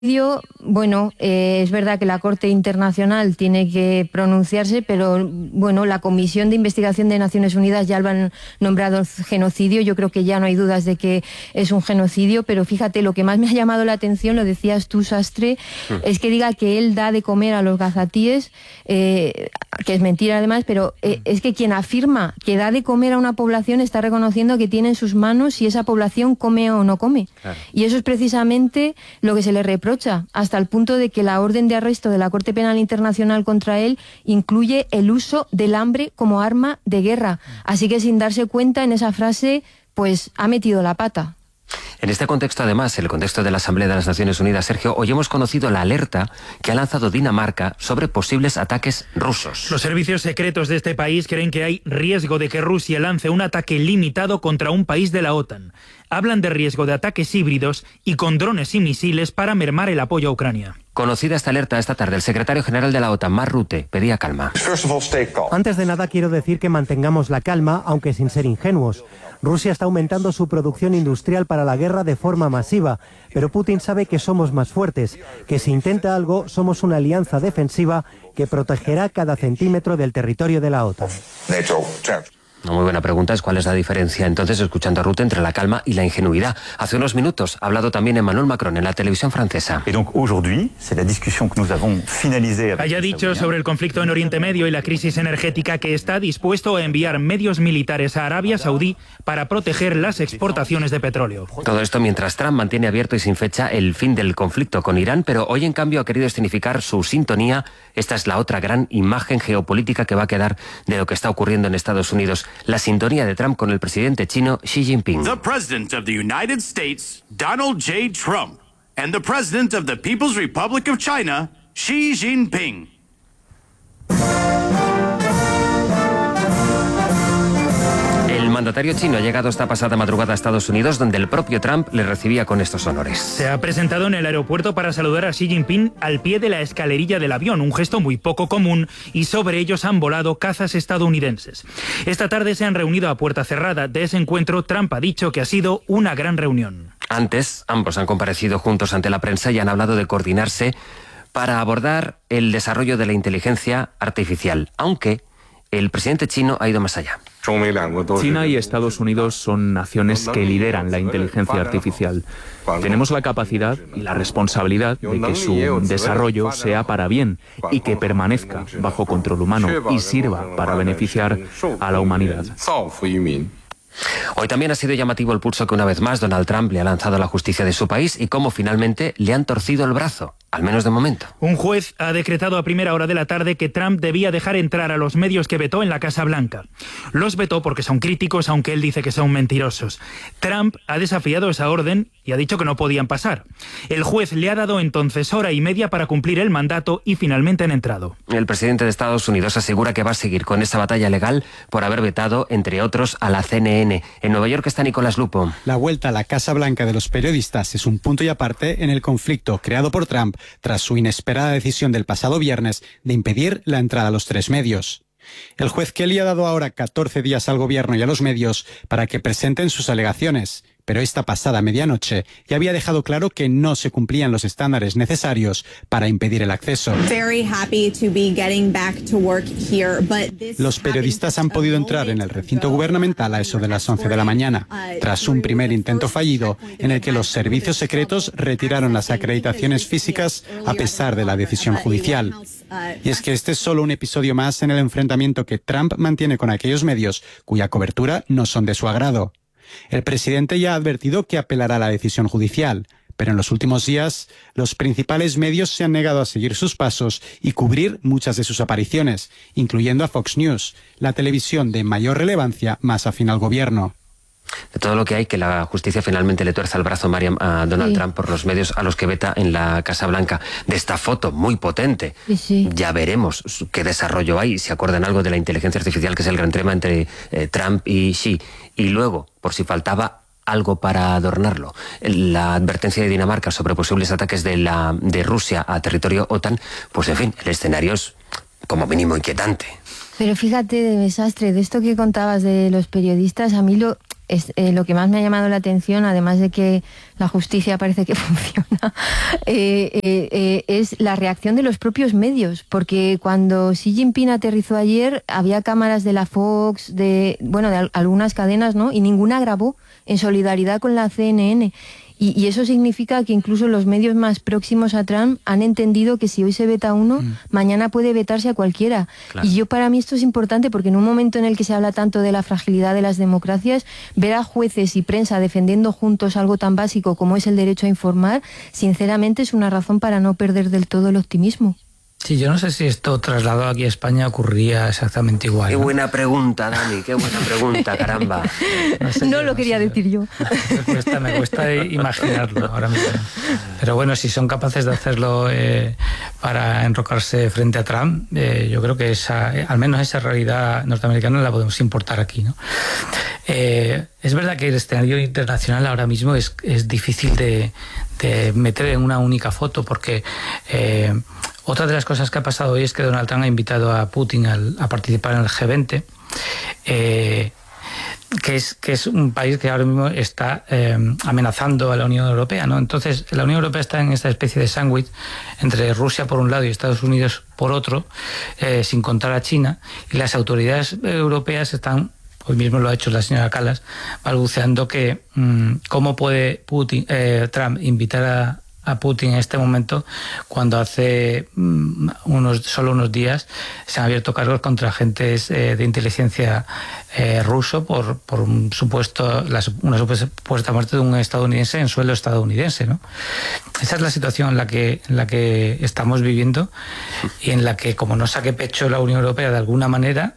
Bueno, es verdad que la Corte Internacional tiene que pronunciarse, pero bueno, la Comisión de Investigación de Naciones Unidas ya lo han nombrado genocidio. Yo creo que ya no hay dudas de que es un genocidio, pero fíjate, lo que más me ha llamado la atención, lo decías tú, Sastre, es que diga que él da de comer a los gazatíes, que es mentira además, pero es que quien afirma que da de comer a una población está reconociendo que tiene en sus manos si esa población come o no come. Claro. Y eso es precisamente lo que se le reprocha, hasta el punto de que la orden de arresto de la Corte Penal Internacional contra él incluye el uso del hambre como arma de guerra. Así que sin darse cuenta, en esa frase, pues ha metido la pata. En este contexto, además, el contexto de la Asamblea de las Naciones Unidas, Sergio, hoy hemos conocido la alerta que ha lanzado Dinamarca sobre posibles ataques rusos. Los servicios secretos de este país creen que hay riesgo de que Rusia lance un ataque limitado contra un país de la OTAN. Hablan de riesgo de ataques híbridos y con drones y misiles para mermar el apoyo a Ucrania. Conocida esta alerta esta tarde, el secretario general de la OTAN, Mark Rutte, pedía calma. Antes de nada, quiero decir que mantengamos la calma, aunque sin ser ingenuos. Rusia está aumentando su producción industrial para la guerra de forma masiva, pero Putin sabe que somos más fuertes, que si intenta algo, somos una alianza defensiva que protegerá cada centímetro del territorio de la OTAN. Una muy buena pregunta es cuál es la diferencia, entonces, escuchando a Rutte, entre la calma y la ingenuidad. Hace unos minutos ha hablado también Emmanuel Macron en la televisión francesa. Haya dicho sobre el conflicto en Oriente Medio y la crisis energética que está dispuesto a enviar medios militares a Arabia Saudí para proteger las exportaciones de petróleo. Todo esto mientras Trump mantiene abierto y sin fecha el fin del conflicto con Irán, pero hoy en cambio ha querido escenificar su sintonía. Esta es la otra gran imagen geopolítica que va a quedar de lo que está ocurriendo en Estados Unidos. La sintonía de Trump con el presidente chino Xi Jinping. The President of the United States, Donald J. Trump, and the President of the People's Republic of China, Xi Jinping. El mandatario chino ha llegado esta pasada madrugada a Estados Unidos, donde el propio Trump le recibía con estos honores. Se ha presentado en el aeropuerto para saludar a Xi Jinping al pie de la escalerilla del avión, un gesto muy poco común, y sobre ellos han volado cazas estadounidenses. Esta tarde se han reunido a puerta cerrada. De ese encuentro, Trump ha dicho que ha sido una gran reunión. Antes, ambos han comparecido juntos ante la prensa y han hablado de coordinarse para abordar el desarrollo de la inteligencia artificial, aunque el presidente chino ha ido más allá. China y Estados Unidos son naciones que lideran la inteligencia artificial. Tenemos la capacidad y la responsabilidad de que su desarrollo sea para bien y que permanezca bajo control humano y sirva para beneficiar a la humanidad. Hoy también ha sido llamativo el pulso que una vez más Donald Trump le ha lanzado a la justicia de su país y cómo finalmente le han torcido el brazo, al menos de momento. Un juez ha decretado a primera hora de la tarde que Trump debía dejar entrar a los medios que vetó en la Casa Blanca. Los vetó porque son críticos, aunque él dice que son mentirosos. Trump ha desafiado esa orden y ha dicho que no podían pasar. El juez le ha dado entonces hora y media para cumplir el mandato y finalmente han entrado. El presidente de Estados Unidos asegura que va a seguir con esa batalla legal por haber vetado, entre otros, a la CNN. En Nueva York está Nicolás Lupo. La vuelta a la Casa Blanca de los periodistas es un punto y aparte en el conflicto creado por Trump tras su inesperada decisión del pasado viernes de impedir la entrada a los 3 medios. El juez Kelly ha dado ahora 14 días al gobierno y a los medios para que presenten sus alegaciones, pero esta pasada medianoche ya había dejado claro que no se cumplían los estándares necesarios para impedir el acceso. Los periodistas han podido entrar en el recinto gubernamental a eso de las 11 de la mañana, tras un primer intento fallido en el que los servicios secretos retiraron las acreditaciones físicas a pesar de la decisión judicial. Y es que este es solo un episodio más en el enfrentamiento que Trump mantiene con aquellos medios cuya cobertura no son de su agrado. El presidente ya ha advertido que apelará a la decisión judicial, pero en los últimos días los principales medios se han negado a seguir sus pasos y cubrir muchas de sus apariciones, incluyendo a Fox News, la televisión de mayor relevancia más afín al gobierno. De todo lo que hay, que la justicia finalmente le tuerza el brazo, Mariam, a Donald Trump por los medios a los que veta en la Casa Blanca. De esta foto muy potente, ya veremos qué desarrollo hay, si acuerdan algo de la inteligencia artificial, que es el gran tema entre Trump y Xi. Y luego, por si faltaba algo para adornarlo, la advertencia de Dinamarca sobre posibles ataques de Rusia a territorio OTAN, pues en fin, el escenario es como mínimo inquietante. Pero fíjate, de desastre, de esto que contabas de los periodistas, a mí lo que más me ha llamado la atención, además de que la justicia parece que funciona, es la reacción de los propios medios, porque cuando Xi Jinping aterrizó ayer había cámaras de la Fox, de algunas cadenas, ¿no? Y ninguna grabó en solidaridad con la CNN. Y eso significa que incluso los medios más próximos a Trump han entendido que si hoy se veta uno, mañana puede vetarse a cualquiera. Claro. Y para mí esto es importante porque en un momento en el que se habla tanto de la fragilidad de las democracias, ver a jueces y prensa defendiendo juntos algo tan básico como es el derecho a informar, sinceramente es una razón para no perder del todo el optimismo. Sí, yo no sé si esto trasladado aquí a España ocurriría exactamente igual. Qué buena pregunta, Dani, qué buena pregunta, caramba. No lo quería decir yo. Me cuesta imaginarlo ahora mismo. Pero bueno, si son capaces de hacerlo para enrocarse frente a Trump, yo creo que al menos esa realidad norteamericana la podemos importar aquí, ¿no? Es verdad que el escenario internacional ahora mismo es difícil de meter en una única foto, porque otra de las cosas que ha pasado hoy es que Donald Trump ha invitado a Putin a participar en el G20, que es un país que ahora mismo está amenazando a la Unión Europea, ¿no? Entonces, la Unión Europea está en esta especie de sándwich entre Rusia por un lado y Estados Unidos por otro, sin contar a China, y las autoridades europeas están, hoy mismo lo ha hecho la señora Kallas, balbuceando que cómo puede Trump invitar a Putin en este momento cuando hace solo unos días se han abierto cargos contra agentes de inteligencia ruso por una supuesta muerte de un estadounidense en suelo estadounidense, ¿no? Esa es la situación en la que estamos viviendo y en la que, como no saque pecho la Unión Europea de alguna manera.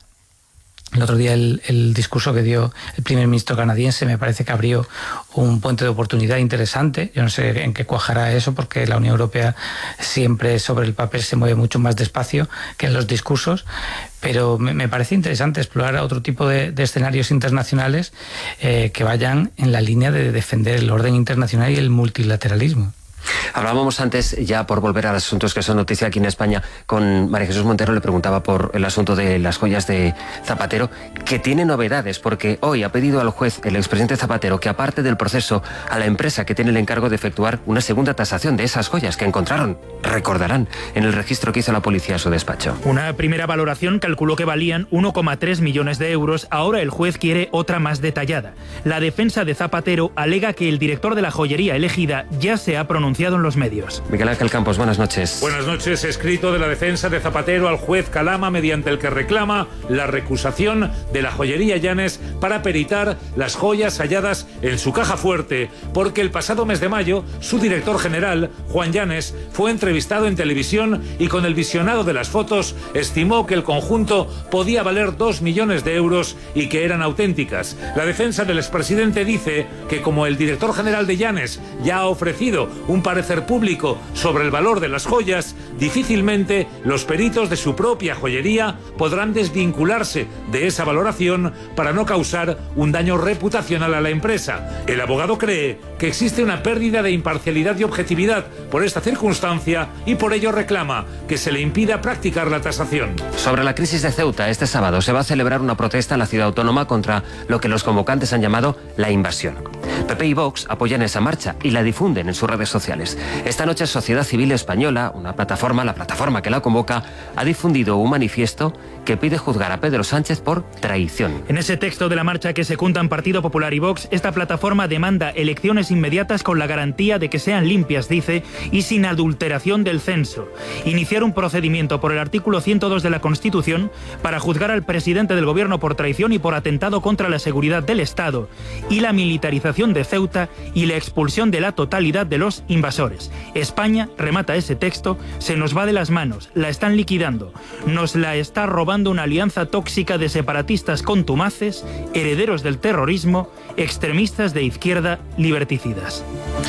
El otro día el discurso que dio el primer ministro canadiense me parece que abrió un puente de oportunidad interesante. Yo no sé en qué cuajará eso, porque la Unión Europea siempre sobre el papel se mueve mucho más despacio que en los discursos, pero me parece interesante explorar otro tipo de escenarios internacionales que vayan en la línea de defender el orden internacional y el multilateralismo. Hablábamos antes, ya por volver a los asuntos que son noticia aquí en España, con María Jesús Montero. Le preguntaba por el asunto de las joyas de Zapatero, que tiene novedades, porque hoy ha pedido al juez, el expresidente Zapatero, que aparte del proceso a la empresa que tiene el encargo de efectuar una segunda tasación de esas joyas que encontraron, recordarán, en el registro que hizo la policía a su despacho. Una primera valoración calculó que valían 1,3 millones de euros. Ahora el juez quiere otra más detallada. La defensa de Zapatero alega que el director de la joyería elegida ya se ha pronunciado en los medios. Miguel Ángel Campos, buenas noches. Buenas noches. Escrito de la defensa de Zapatero al juez Calama, mediante el que reclama la recusación de la joyería Llanes para peritar las joyas halladas en su caja fuerte, porque el pasado mes de mayo su director general, Juan Llanes, fue entrevistado en televisión y con el visionado de las fotos estimó que el conjunto podía valer 2 millones de euros y que eran auténticas. La defensa del expresidente dice que como el director general de Llanes ya ha ofrecido un parecer público sobre el valor de las joyas, difícilmente los peritos de su propia joyería podrán desvincularse de esa valoración para no causar un daño reputacional a la empresa. El abogado cree que existe una pérdida de imparcialidad y objetividad por esta circunstancia y por ello reclama que se le impida practicar la tasación. Sobre la crisis de Ceuta, este sábado se va a celebrar una protesta en la ciudad autónoma contra lo que los convocantes han llamado la invasión. PP y Vox apoyan esa marcha y la difunden en sus redes sociales. Esta noche Sociedad Civil Española, la plataforma que la convoca, ha difundido un manifiesto que pide juzgar a Pedro Sánchez por traición. En ese texto de la marcha que secundan Partido Popular y Vox, esta plataforma demanda elecciones inmediatas con la garantía de que sean limpias, dice, y sin adulteración del censo. Iniciar un procedimiento por el artículo 102 de la Constitución para juzgar al presidente del Gobierno por traición y por atentado contra la seguridad del Estado, y la militarización de Ceuta y la expulsión de la totalidad de los invasores. España, remata ese texto, se nos va de las manos, la están liquidando, nos la está robando una alianza tóxica de separatistas contumaces, herederos del terrorismo, extremistas de izquierda liberticidas.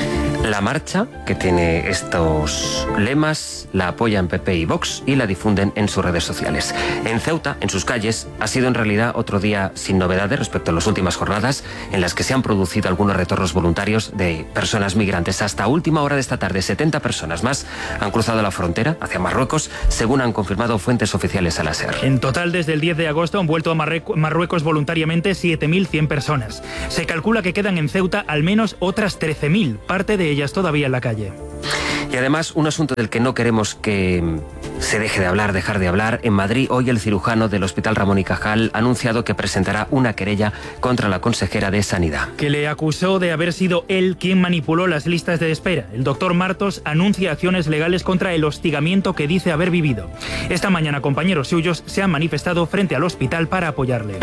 La marcha, que tiene estos lemas, la apoyan PP y Vox y la difunden en sus redes sociales. En Ceuta, en sus calles, ha sido en realidad otro día sin novedades respecto a las últimas jornadas en las que se han producido algunos retornos voluntarios de personas migrantes. Hasta última hora de esta tarde, 70 personas más han cruzado la frontera hacia Marruecos, según han confirmado fuentes oficiales a la SER. En total, desde el 10 de agosto han vuelto a Marruecos voluntariamente 7.100 personas. Se calcula que quedan en Ceuta al menos otras 13.000, parte de ellas todavía en la calle. Y además, un asunto del que no queremos que se dejar de hablar. En Madrid, hoy el cirujano del Hospital Ramón y Cajal ha anunciado que presentará una querella contra la consejera de Sanidad, que le acusó de haber sido él quien manipuló las listas de espera. El doctor Martos anuncia acciones legales contra el hostigamiento que dice haber vivido. Esta mañana compañeros suyos se han manifestado frente al hospital para apoyarle.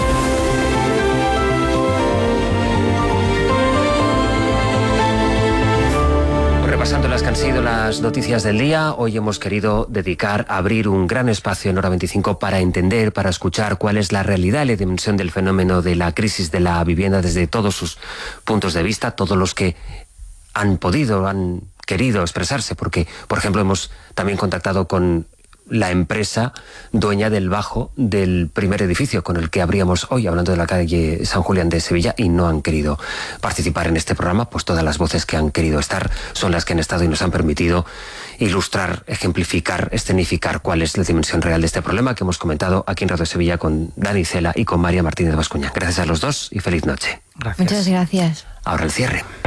Repasando las que han sido las noticias del día, hoy hemos querido abrir un gran espacio en Hora 25 para entender, para escuchar cuál es la realidad y la dimensión del fenómeno de la crisis de la vivienda desde todos sus puntos de vista, todos los que han querido expresarse, porque, por ejemplo, hemos también contactado con la empresa dueña del bajo del primer edificio con el que abríamos hoy, hablando de la calle San Julián de Sevilla, y no han querido participar en este programa. Pues todas las voces que han querido estar son las que han estado y nos han permitido ilustrar, ejemplificar, escenificar cuál es la dimensión real de este problema que hemos comentado aquí en Radio Sevilla con Dani Cela y con María Martínez Bascuña. Gracias a los dos y feliz noche. Gracias. Muchas gracias. Ahora el cierre.